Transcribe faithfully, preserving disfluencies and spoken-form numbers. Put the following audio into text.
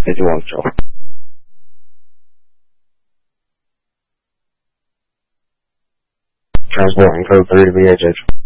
fifty-one Control. Transporting code three to V H H.